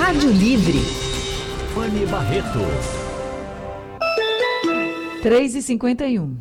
Rádio Livre. Fanny Barreto. 3h51.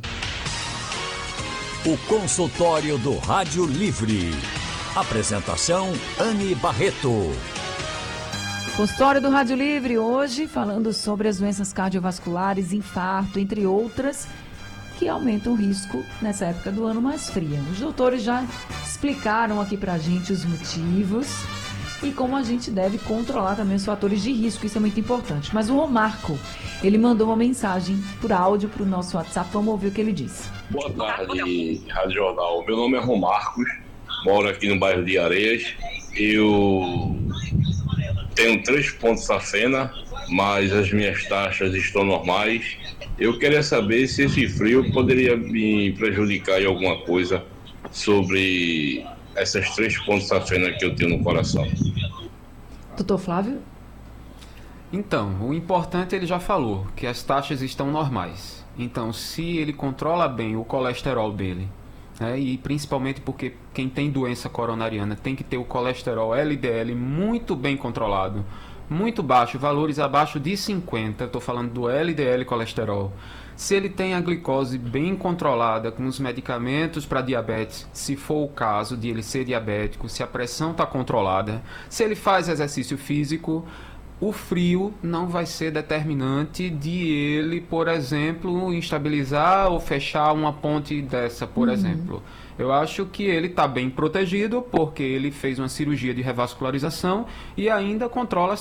O consultório do Rádio Livre. Apresentação Anny Barreto. Consultório do Rádio Livre hoje falando sobre as doenças cardiovasculares, infarto, entre outras, que aumentam o risco nessa época do ano mais fria. Os doutores já explicaram aqui pra gente os motivos e como a gente deve controlar também os fatores de risco, isso é muito importante. Mas o Romarco, ele mandou uma mensagem por áudio para o nosso WhatsApp, vamos ouvir o que ele disse. Boa tarde, Rádio Jornal. Meu nome é Romarcos, moro aqui no bairro de Areias. Eu tenho 3 pontos safena, mas as minhas taxas estão normais. Eu queria saber se esse frio poderia me prejudicar em alguma coisa sobre essas 3 pontos safena que eu tenho no coração. Doutor Flávio? Então, o importante ele já falou, que as taxas estão normais. Então, se ele controla bem o colesterol dele, né, e principalmente porque quem tem doença coronariana tem que ter o colesterol LDL muito bem controlado, muito baixo, valores abaixo de 50, estou falando do LDL colesterol. Se ele tem a glicose bem controlada com os medicamentos para diabetes, se for o caso de ele ser diabético, se a pressão está controlada, se ele faz exercício físico, o frio não vai ser determinante de ele, por exemplo, instabilizar ou fechar uma ponte dessa, por exemplo. Eu acho que ele está bem protegido porque ele fez uma cirurgia de revascularização e ainda controla